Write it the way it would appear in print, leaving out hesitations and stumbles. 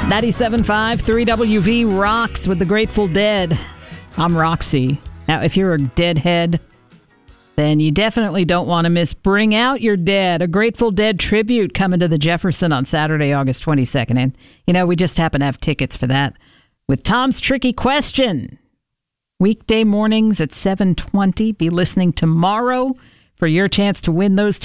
97.5 3WV rocks with the Grateful Dead. I'm Roxy. Now, if you're a Deadhead, then you definitely don't want to miss Bring Out Your Dead, a Grateful Dead tribute coming to the Jefferson on Saturday, August 22nd. And, we just happen to have tickets for that with Tom's Tricky Question. Weekday mornings at 7:20. Be listening tomorrow for your chance to win those